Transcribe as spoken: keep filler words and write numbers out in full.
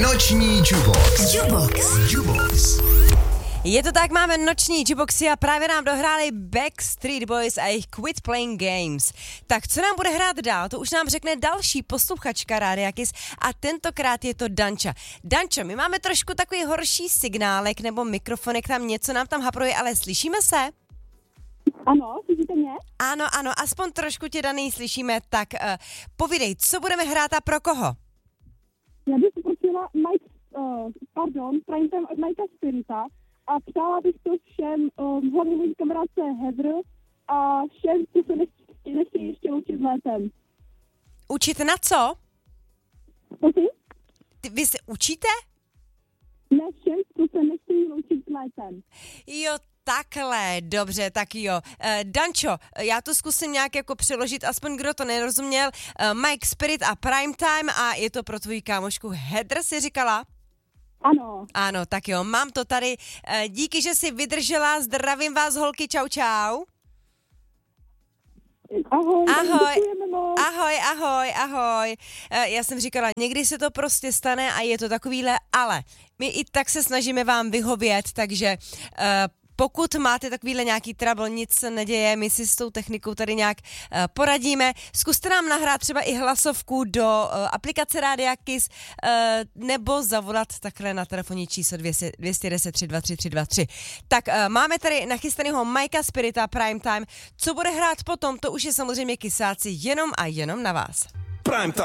Noční Jubox. Jubox. Jubox. Je to tak, máme noční Juboxy a právě nám dohráli Backstreet Boys a jejich Quit Playing Games. Tak co nám bude hrát dál, to už nám řekne další posluchačka Rádia Kiss a tentokrát je to Danča. Dančo, my máme trošku takový horší signálek nebo mikrofonek, tam něco nám tam hapruje, ale slyšíme se? Ano, slyšíte mě? Ano, ano, aspoň trošku tě Daný slyšíme, tak uh, povídej, co budeme hrát a pro koho? Já bych poprosila Mike, uh, pardon, Primetime od Mikea Spirita a přála bych to všem, um, hlavně mojí kamarádce Heather a všem, co se nechtějí nechci ještě učit létem. Učit na co? Prosím? Ty, vy se učíte? Ne všem, co se nechtějí učit létem. Jo, takhle, dobře, tak jo. Uh, Dančo, já to zkusím nějak jako přeložit, aspoň kdo to nerozuměl. Uh, Mike Spirit a Primetime a je to pro tvoji kámošku Heather, si říkala? Ano. Ano, tak jo, mám to tady. Uh, díky, že jsi vydržela, zdravím vás holky, čau čau. Ahoj, ahoj, moc. ahoj, ahoj, ahoj. Uh, já jsem říkala, někdy se to prostě stane a je to takovýhle, ale my i tak se snažíme vám vyhovět, takže uh, pokud máte takovýhle nějaký trouble, nic se neděje, my si s tou technikou tady nějak uh, poradíme. Zkuste nám nahrát třeba i hlasovku do uh, aplikace Rádia Kiss uh, nebo zavolat takhle na telefonní číslo dvě jedna nula tři dva tři tři dva tři. Tak uh, máme tady nachystanýho Mikea Spirita Primetime. Co bude hrát potom, to už je samozřejmě Kissáci jenom a jenom na vás. Primetime.